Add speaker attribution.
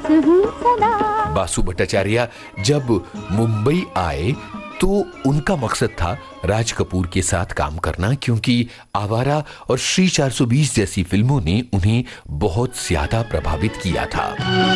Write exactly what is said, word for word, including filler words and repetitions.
Speaker 1: पास हूँ सदा।
Speaker 2: बासु भट्टाचार्य जब मुंबई आए तो उनका मकसद था राज कपूर के साथ काम करना, क्योंकि आवारा और श्री चार सौ बीस जैसी फिल्मों ने उन्हें बहुत ज्यादा प्रभावित किया था।